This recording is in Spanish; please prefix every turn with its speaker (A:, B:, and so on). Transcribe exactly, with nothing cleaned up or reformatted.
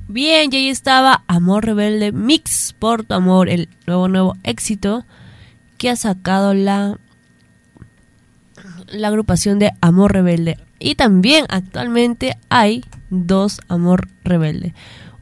A: Bien, y ahí estaba Amor Rebelde Mix por tu amor, el nuevo nuevo éxito que ha sacado la, la agrupación de Amor Rebelde. Y también actualmente hay dos Amor Rebelde.